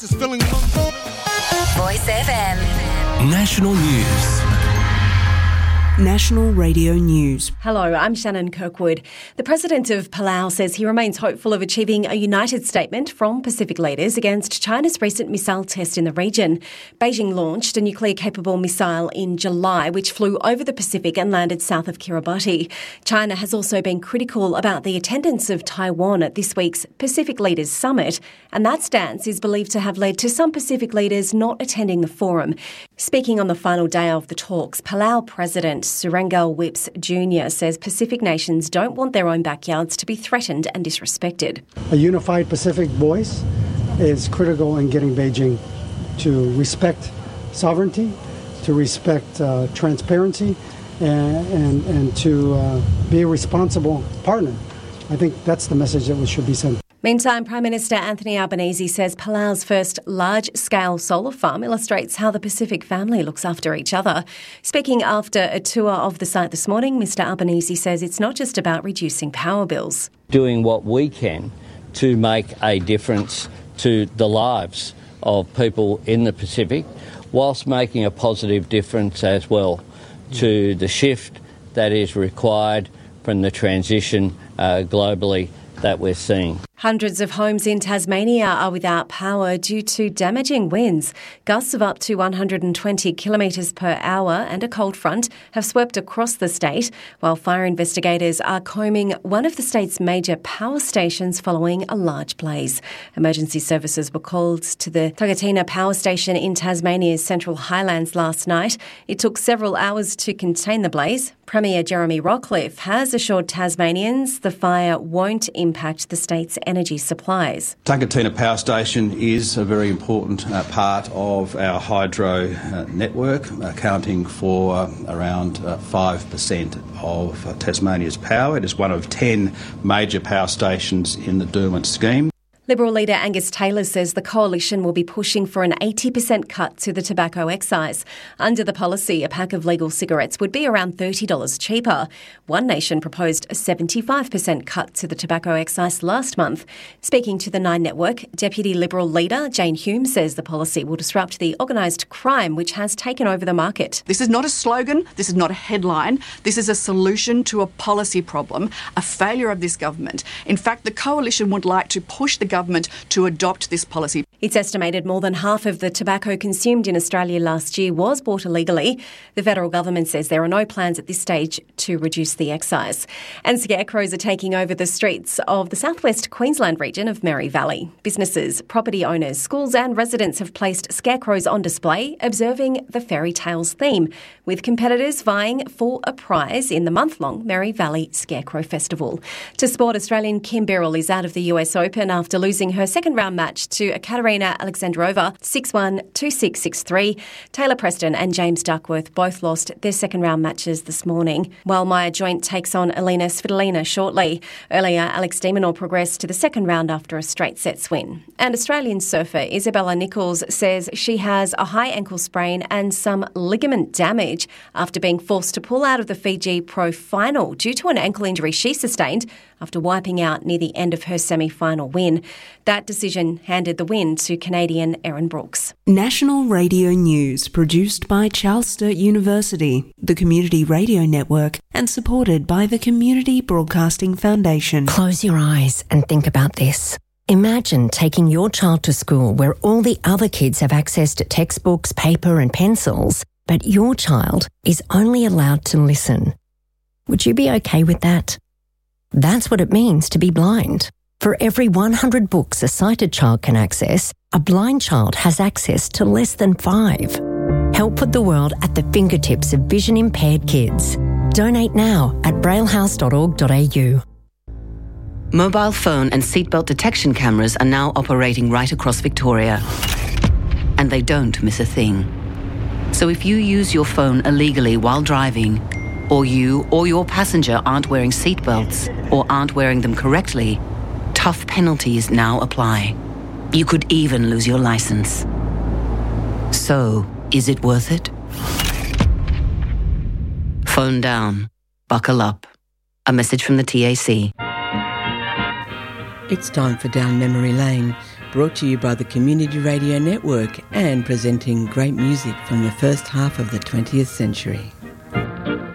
Voice FM. National News. National Radio News. Hello, I'm Shannon Kirkwood. The President of Palau says he remains hopeful of achieving a united statement from Pacific leaders against China's recent missile test in the region. Beijing launched a nuclear-capable missile in July, which flew over the Pacific and landed south of Kiribati. China has also been critical about the attendance of Taiwan at this week's Pacific Leaders Summit, and that stance is believed to have led to some Pacific leaders not attending the forum. Speaking on the final day of the talks, Palau President Surengal Whips Jr. says Pacific nations don't want their own backyards to be threatened and disrespected. A unified Pacific voice is critical in getting Beijing to respect sovereignty, to respect transparency, and to be a responsible partner. I think that's the message that should be sent. Meantime, Prime Minister Anthony Albanese says Palau's first large-scale solar farm illustrates how the Pacific family looks after each other. Speaking after a tour of the site this morning, Mr Albanese says it's not just about reducing power bills. Doing what we can to make a difference to the lives of people in the Pacific, whilst making a positive difference as well to the shift that is required from the transition globally that we're seeing. Hundreds of homes in Tasmania are without power due to damaging winds. Gusts of up to 120 kilometres per hour and a cold front have swept across the state, while fire investigators are combing one of the state's major power stations following a large blaze. Emergency services were called to the Tagatina power station in Tasmania's Central Highlands last night. It took several hours to contain the blaze. Premier Jeremy Rockliff has assured Tasmanians the fire won't impact the state's energy supplies. Tagatina Power Station is a very important part of our hydro network, accounting for around 5% of Tasmania's power. It is one of 10 major power stations in the Derwent scheme. Liberal leader Angus Taylor says the coalition will be pushing for an 80% cut to the tobacco excise. Under the policy, a pack of legal cigarettes would be around $30 cheaper. One Nation proposed a 75% cut to the tobacco excise last month. Speaking to the Nine Network, Deputy Liberal leader Jane Hume says the policy will disrupt the organised crime which has taken over the market. This is not a slogan, this is not a headline, this is a solution to a policy problem, a failure of this government. In fact, the coalition would like to push the government to adopt this policy. It's estimated more than half of the tobacco consumed in Australia last year was bought illegally. The federal government says there are no plans at this stage to reduce the excise. And scarecrows are taking over the streets of the southwest Queensland region of Mary Valley. Businesses, property owners, schools and residents have placed scarecrows on display, observing the fairy tales theme, with competitors vying for a prize in the month-long Mary Valley Scarecrow Festival. To sport, Australian Kim Birrell is out of the US Open after losing her second-round match to Ekaterina Alexandrova 6-1, 2-6, 6-3. Taylor Preston and James Duckworth both lost their second-round matches this morning, while Maya Joint takes on Elena Svitolina shortly. Earlier, Alex de Minaur progressed to the second round after a straight-sets win. And Australian surfer Isabella Nichols says she has a high ankle sprain and some ligament damage after being forced to pull out of the Fiji Pro Final due to an ankle injury she sustained after wiping out near the end of her semi-final win. That decision handed the win to Canadian Erin Brooks. National Radio News, produced by Charles Sturt University, the Community Radio Network, and supported by the Community Broadcasting Foundation. Close your eyes and think about this. Imagine taking your child to school where all the other kids have access to textbooks, paper and pencils, but your child is only allowed to listen. Would you be okay with that? That's what it means to be blind. For every 100 books a sighted child can access, a blind child has access to less than 5. Help put the world at the fingertips of vision-impaired kids. Donate now at braillehouse.org.au. Mobile phone and seatbelt detection cameras are now operating right across Victoria. And they don't miss a thing. So if you use your phone illegally while driving, or you or your passenger aren't wearing seatbelts or aren't wearing them correctly, tough penalties now apply. You could even lose your license. So, is it worth it? Phone down. Buckle up. A message from the TAC. It's time for Down Memory Lane brought to you by the Community Radio Network and presenting great music from the first half of the 20th century.